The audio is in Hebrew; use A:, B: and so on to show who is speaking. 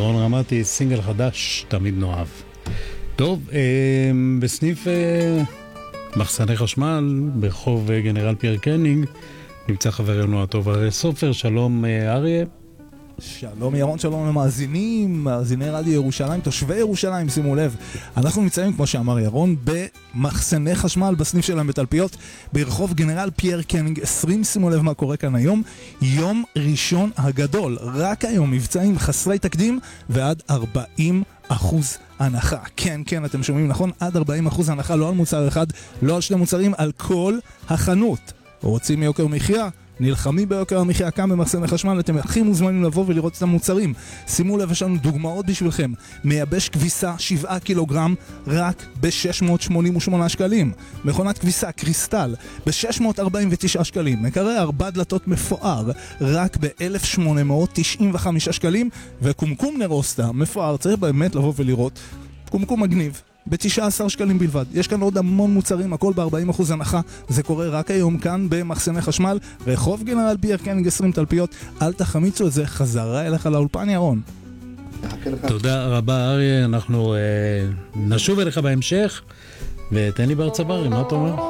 A: ירון רמתי, סינגל חדש, תמיד נאהב. טוב, בסניף מחסני חשמל, ברחוב גנרל פייר קנינג, נמצא חברנו הטוב אריה סופר. שלום אריה.
B: שלום ירון, שלום למאזינים, מאזיני רדיו ירושלים, תושבי ירושלים, שימו לב. אנחנו נמצאים, כמו שאמר ירון, במחסני חשמל בסניף שלהם בתלפיות, ברחוב גנרל פייר קנינג 20. שימו לב מה קורה כאן היום. יום ראשון הגדול, רק היום מבצעים חסרי תקדים ועד 40% הנחה. כן, כן, אתם שומעים נכון, עד 40% הנחה, לא על מוצר אחד, לא על שני מוצרים, על כל החנות. רוצים יוקר מחיה? נלחמים ביוקר המחיה כאן במחסני חשמל, אתם הכי מוזמנים לבוא ולראות את המוצרים. שימו לב, יש לנו דוגמאות בשבילכם. מייבש כביסה 7 קילוגרם רק ב-688 שקלים. מכונת כביסה קריסטל ב-649 שקלים. מקרר 4 דלתות מפואר רק ב-1895 שקלים. וקומקום נרוסטה מפואר, צריך באמת לבוא ולראות. קומקום מגניב ב-19 שקלים בלבד. יש כאן עוד המון מוצרים, הכל ב-40% הנחה. זה קורה רק היום כאן במחסני חשמל, רחוב גנרל פייר קנינג 20 תלפיות. אל תחמיצו את זה, חזרה אליך לאולפן ירון.
A: תודה רבה אריה, אנחנו נשוב אליך בהמשך, ותן לי בארצה ברים, מה אתה אומר?